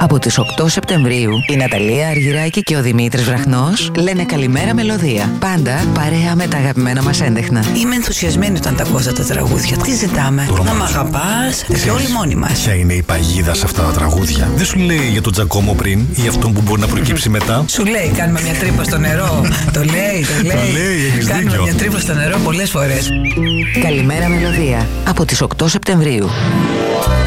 Από τις 8 Σεπτεμβρίου η Ναταλία Αργυράκη και ο Δημήτρης Βραχνός λένε καλημέρα μελωδία. Πάντα παρέα με τα αγαπημένα μας έντεχνα. Είμαι ενθουσιασμένη όταν τα ακούω αυτά τα τραγούδια. Τι ζητάμε? Να μ' αγαπάς και όλοι μόνοι μας. Ποια είναι η παγίδα σε αυτά τα τραγούδια? Δεν σου λέει για τον Τζακόμο πριν ή αυτόν που μπορεί να προκύψει μετά? Σου λέει κάνουμε μια τρύπα στο νερό. Το λέει. Κάνουμε δίκιο. μια τρύπα στο νερό πολλές φορές. Καλημέρα μελωδία. Από τις 8 Σεπτεμβρίου.